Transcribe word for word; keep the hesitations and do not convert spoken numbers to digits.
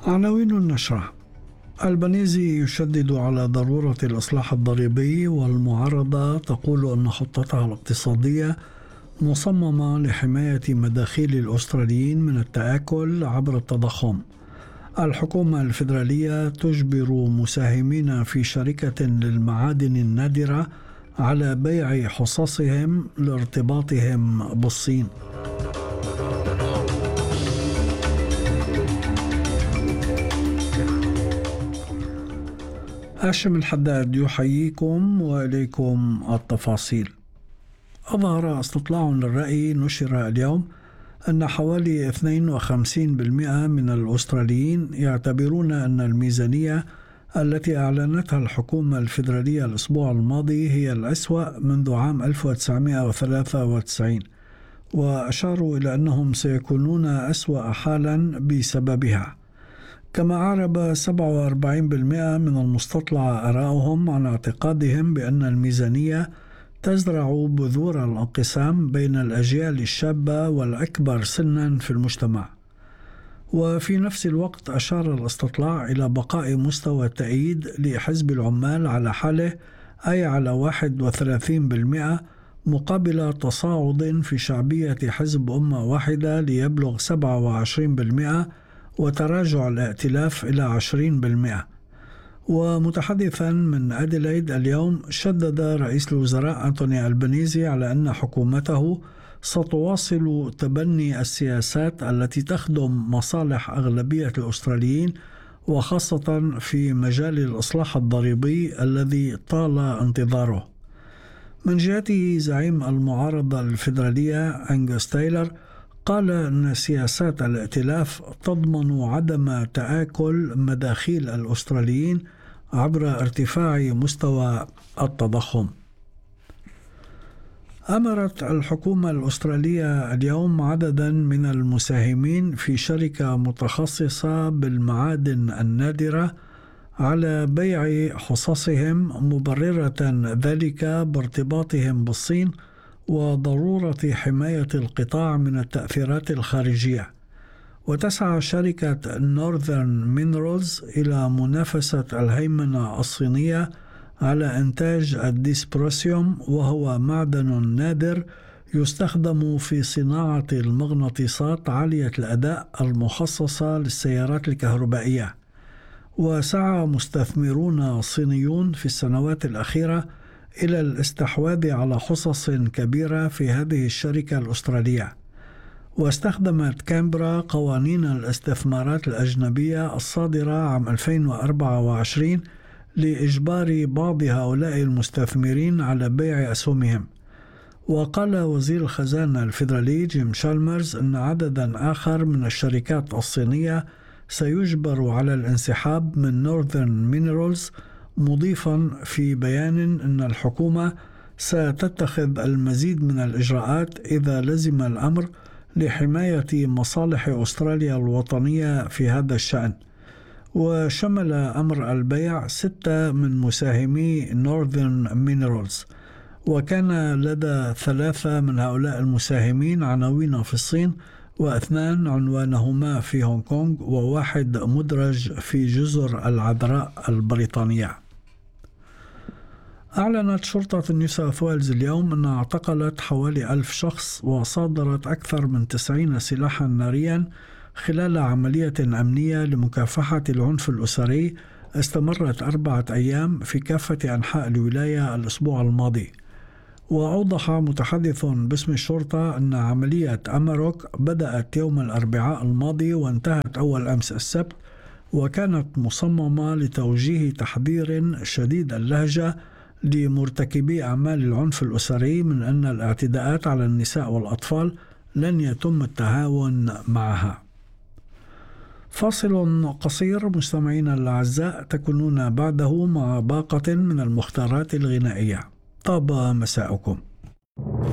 عناوين النشرة: البنيزي يشدد على ضرورة الإصلاح الضريبي، والمعارضة تقول أن خطتها الاقتصادية مصممة لحماية مداخيل الأستراليين من التآكل عبر التضخم. الحكومة الفيدرالية تجبر مساهمين في شركة للمعادن النادرة على بيع حصصهم لارتباطهم بالصين. هاشم الحداد يحييكم وإليكم التفاصيل. أظهر استطلاع للرأي نشر اليوم أن حوالي اثنين وخمسين بالمئة من الأستراليين يعتبرون أن الميزانية التي أعلنتها الحكومة الفيدرالية الأسبوع الماضي هي الأسوأ منذ عام ألف وتسعمئة وثلاثة وتسعين، وأشاروا إلى أنهم سيكونون أسوأ حالا بسببها. كما أعرب سبعة وأربعين بالمئة من المستطلع آراءهم عن اعتقادهم بأن الميزانية تزرع بذور الانقسام بين الأجيال الشابة والأكبر سنا في المجتمع. وفي نفس الوقت أشار الاستطلاع إلى بقاء مستوى التأييد لحزب العمال على حاله، أي على واحد وثلاثين بالمئة، مقابل تصاعد في شعبية حزب أمة واحدة ليبلغ سبعة وعشرين بالمئة، وتراجع الائتلاف إلى عشرين بالمئة. ومتحدثا من أديلايد اليوم، شدد رئيس الوزراء أنتوني البنيزي على أن حكومته ستواصل تبني السياسات التي تخدم مصالح أغلبية الأستراليين، وخاصة في مجال الإصلاح الضريبي الذي طال انتظاره. من جهته زعيم المعارضة الفيدرالية أنغوس تايلر قال أن سياسات الائتلاف تضمن عدم تآكل مداخيل الأستراليين عبر ارتفاع مستوى التضخم. أمرت الحكومة الأسترالية اليوم عددا من المساهمين في شركة متخصصة بالمعادن النادرة على بيع حصصهم، مبررة ذلك بارتباطهم بالصين وضرورة حماية القطاع من التأثيرات الخارجية. وتسعى شركة نورثرن مينرالز إلى منافسة الهيمنة الصينية على إنتاج الديسبروسيوم، وهو معدن نادر يستخدم في صناعة المغناطيسات عالية الأداء المخصصة للسيارات الكهربائية. وسعى مستثمرون صينيون في السنوات الأخيرة إلى الاستحواذ على حصص كبيرة في هذه الشركة الأسترالية. واستخدمت كامبرا قوانين الاستثمارات الأجنبية الصادرة عام ألفين وأربعة وعشرين لإجبار بعض هؤلاء المستثمرين على بيع أسهمهم. وقال وزير الخزانة الفيدرالي جيم شالمرز أن عددا آخر من الشركات الصينية سيجبر على الانسحاب من نورثرن مينرالز، مضيفا في بيان أن الحكومة ستتخذ المزيد من الإجراءات إذا لزم الأمر لحماية مصالح أستراليا الوطنية في هذا الشأن. وشمل أمر البيع ستة من مساهمي نورثرن مينرالز، وكان لدى ثلاثة من هؤلاء المساهمين عناوين في الصين، واثنان عنوانهما في هونغ كونغ، وواحد مدرج في جزر العذراء البريطانية. أعلنت شرطة نيو ساوث ويلز اليوم أنها اعتقلت حوالي ألف شخص وصادرت أكثر من تسعين سلاحا ناريا خلال عملية أمنية لمكافحة العنف الأسري استمرت أربعة أيام في كافة أنحاء الولاية الأسبوع الماضي. وأوضح متحدث باسم الشرطة أن عملية أماروك بدأت يوم الأربعاء الماضي وانتهت أول أمس السبت، وكانت مصممة لتوجيه تحذير شديد اللهجة لمرتكبي أعمال العنف الأسري من أن الاعتداءات على النساء والأطفال لن يتم التهاون معها. فاصل قصير مستمعينا الأعزاء، تكونون بعده مع باقة من المختارات الغنائية. طاب مساءكم.